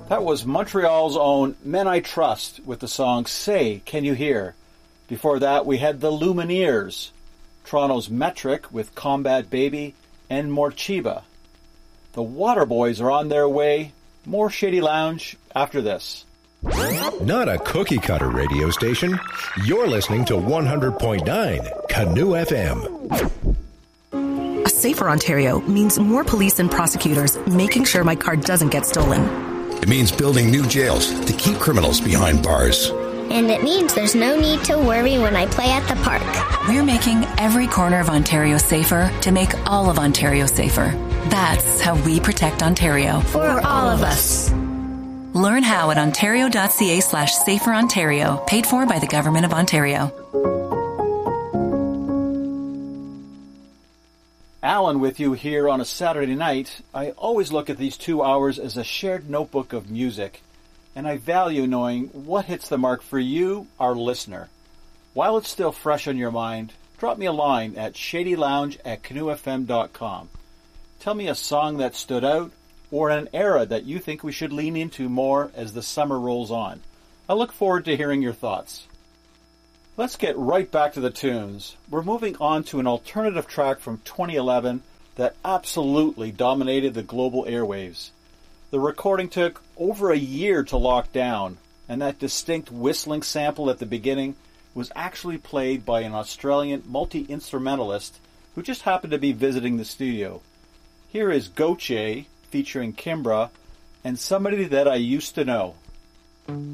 That was Montreal's own Men I Trust with the song Say, Can You Hear? Before that, we had the Lumineers, Toronto's Metric with Combat Baby, and Morcheeba. The Waterboys are on their way. More Shady Lounge after this. Not a cookie-cutter radio station. You're listening to 100.9 Canoe FM. A safer Ontario means more police and prosecutors making sure my car doesn't get stolen. It means building new jails to keep criminals behind bars. And it means there's no need to worry when I play at the park. We're making every corner of Ontario safer to make all of Ontario safer. That's how we protect Ontario. For all of us. Learn how at ontario.ca/saferontario, paid for by the Government of Ontario. Alan with you here on a Saturday night. I always look at these 2 hours as a shared notebook of music, and I value knowing what hits the mark for you, our listener. While it's still fresh on your mind, drop me a line at shadylounge@canoefm.com. Tell me a song that stood out, or an era that you think we should lean into more as the summer rolls on. I look forward to hearing your thoughts. Let's get right back to the tunes. We're moving on to an alternative track from 2011 that absolutely dominated the global airwaves. The recording took over a year to lock down, and that distinct whistling sample at the beginning was actually played by an Australian multi-instrumentalist who just happened to be visiting the studio. Here is Goche featuring Kimbra and Somebody That I Used to Know.